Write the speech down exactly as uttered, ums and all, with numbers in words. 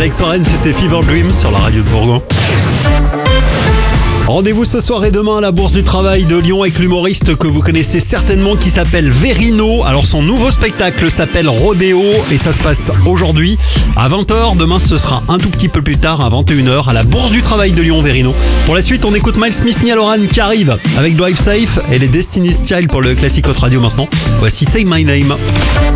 Alex Warren, c'était Fever Dreams sur la radio de Bourgoin. Rendez-vous ce soir et demain à la Bourse du Travail de Lyon avec l'humoriste que vous connaissez certainement qui s'appelle Verino. Alors son nouveau spectacle s'appelle Rodéo et ça se passe aujourd'hui à vingt heures. Demain ce sera un tout petit peu plus tard à vingt et une heures à la Bourse du Travail de Lyon, Verino. Pour la suite on écoute Miles Smith Nialoran qui arrive avec Drive Safe et les Destiny's Child pour le Classic Hot Radio maintenant. Voici Say My Name.